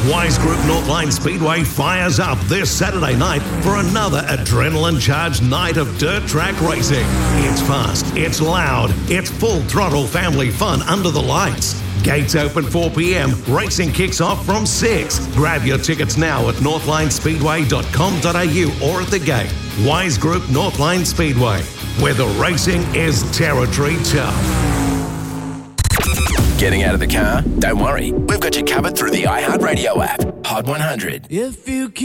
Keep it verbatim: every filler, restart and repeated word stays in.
Wise Group Northline Speedway fires up this Saturday night for another adrenaline-charged night of dirt track racing. It's fast, it's loud, it's full throttle family fun under the lights. Gates open four p.m. Racing kicks off from six. Grab your tickets now at northline speedway dot com dot a u or at the gate. Wise Group Northline Speedway, where the racing is territory tough. Getting out of the car? Don't worry. We've got you covered through the iHeartRadio app. Hot one hundred. If you